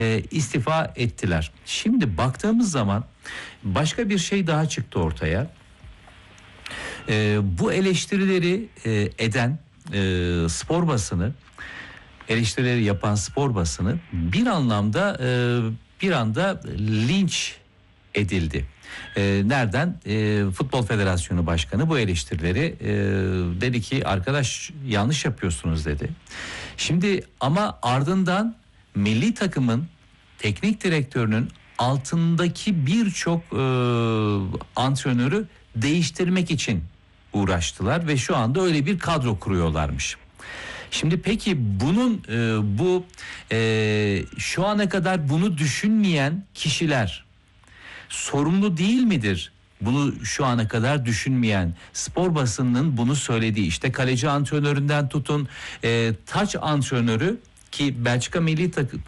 istifa ettiler. Şimdi baktığımız zaman başka bir şey daha çıktı ortaya. Bu eleştirileri eden spor basını, eleştirileri yapan spor basını bir anda linç edildi. Nereden? Futbol Federasyonu Başkanı bu eleştirileri dedi ki arkadaş yanlış yapıyorsunuz dedi. Şimdi ama ardından milli takımın teknik direktörünün altındaki birçok antrenörü değiştirmek için uğraştılar ve şu anda öyle bir kadro kuruyorlarmış. Şimdi peki bunun şu ana kadar bunu düşünmeyen kişiler sorumlu değil midir? Bunu şu ana kadar düşünmeyen spor basınının bunu söylediği, işte kaleci antrenöründen tutun taç antrenörü ki Belçika milli takım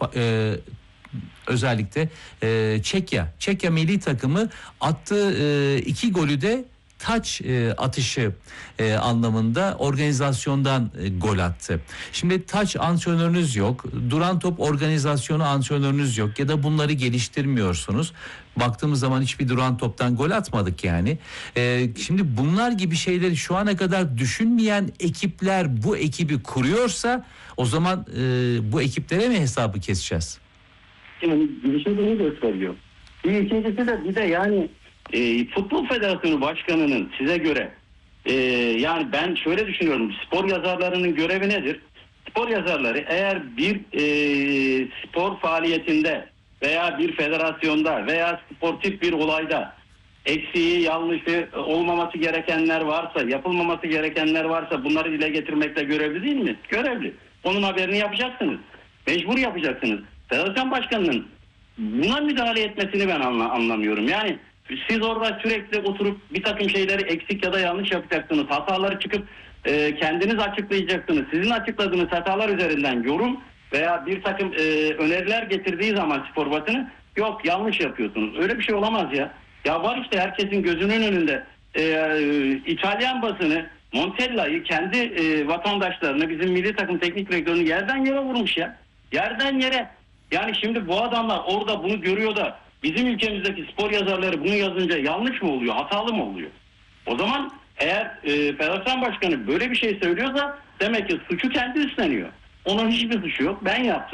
özellikle Çekya milli takımı attığı 2 golü de taç atışı anlamında organizasyondan gol attı. Şimdi taç antrenörünüz yok, duran top organizasyonu antrenörünüz yok ya da bunları geliştirmiyorsunuz. Baktığımız zaman hiçbir duran toptan gol atmadık yani. Şimdi bunlar gibi şeyleri şu ana kadar düşünmeyen ekipler bu ekibi kuruyorsa o zaman bu ekiplere mi hesabı keseceğiz? Yani bir şey bunu gösteriyor. İkincisi de bir de yani Futbol Federasyonu Başkanı'nın size göre yani ben şöyle düşünüyorum, spor yazarlarının görevi nedir? Spor yazarları eğer bir spor faaliyetinde veya bir federasyonda veya sportif bir olayda eksiği, yanlışı, olmaması gerekenler varsa, yapılmaması gerekenler varsa bunları dile getirmekle görevli değil mi? Görevli. Onun haberini yapacaksınız. Mecbur yapacaksınız. Federasyon Başkanı'nın buna müdahale etmesini ben anlamıyorum. Yani siz orada sürekli oturup bir takım şeyleri eksik ya da yanlış yapacaksınız. Hataları çıkıp kendiniz açıklayacaksınız. Sizin açıkladığınız hatalar üzerinden yorum veya bir takım öneriler getirdiği zaman spor basını yok yanlış yapıyorsunuz. Öyle bir şey olamaz ya. Ya var işte herkesin gözünün önünde İtalyan basını Montella'yı kendi vatandaşlarını bizim milli takım teknik direktörünü yerden yere vurmuş ya. Yerden yere. Yani şimdi bu adamlar orada bunu görüyor da bizim ülkemizdeki spor yazarları bunu yazınca yanlış mı oluyor, hatalı mı oluyor? O zaman eğer Federasyon Başkanı böyle bir şey söylüyorsa demek ki suçu kendi üstleniyor. Onun hiçbir suçu yok. Ben yaptım.